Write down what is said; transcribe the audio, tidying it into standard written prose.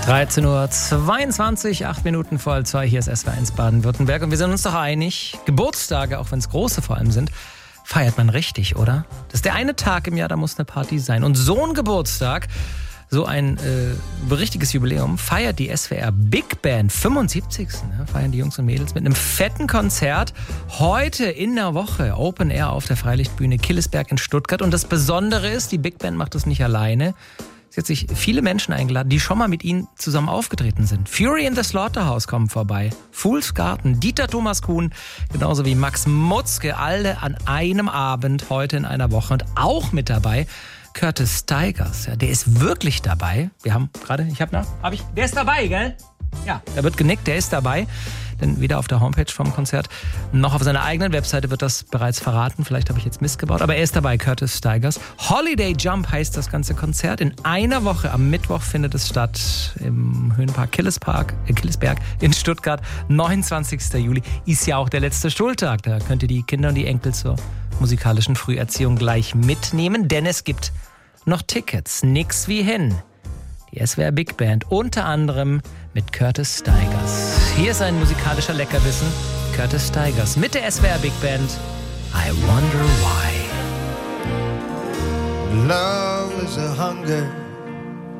13:22 Uhr, 8 Minuten vor 2. Hier ist SWR1 Baden-Württemberg. Und wir sind uns doch einig, Geburtstage, auch wenn es große vor allem sind, feiert man richtig, oder? Das ist der eine Tag im Jahr, da muss eine Party sein. Und so ein Geburtstag, so ein richtiges Jubiläum, feiert die SWR Big Band 75. Feiern die Jungs und Mädels mit einem fetten Konzert. Heute in der Woche Open Air auf der Freilichtbühne Killesberg in Stuttgart. Und das Besondere ist, die Big Band macht das nicht alleine. Sie hat sich viele Menschen eingeladen, die schon mal mit ihnen zusammen aufgetreten sind. Fury in the Slaughterhouse kommen vorbei, Fools Garden, Dieter Thomas Kuhn, genauso wie Max Mutzke, alle an einem Abend, heute in einer Woche. Und auch mit dabei Curtis Stigers, ja, der ist wirklich dabei. Wir haben gerade, der ist dabei, gell? Ja, da wird genickt, der ist dabei. Denn weder auf der Homepage vom Konzert noch auf seiner eigenen Webseite wird das bereits verraten. Vielleicht habe ich jetzt Mist gebaut, aber er ist dabei, Curtis Stigers. Holiday Jump heißt das ganze Konzert. In einer Woche, am Mittwoch, findet es statt im Höhenpark Killesberg in Stuttgart. 29. Juli ist ja auch der letzte Schultag. Da könnt ihr die Kinder und die Enkel zur musikalischen Früherziehung gleich mitnehmen, denn es gibt noch Tickets. Nix wie hin. Die SWR Big Band, unter anderem mit Curtis Stigers. Hier ist ein musikalischer Leckerbissen. Curtis Stigers mit der SWR Big Band. I wonder why. Love is a hunger